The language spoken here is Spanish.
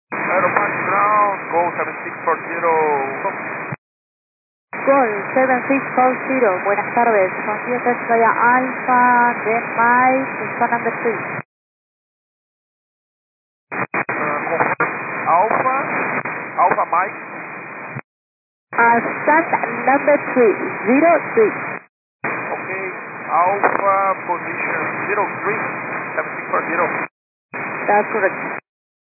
Aeropark ground, go 7640. Gol 7640, buenas tardes. Computer Soya Alpha, then Mike, Houston number 3. Alpha Mike. Stand number 3, 03. Okay, Alpha position 03, 7640. That's correct.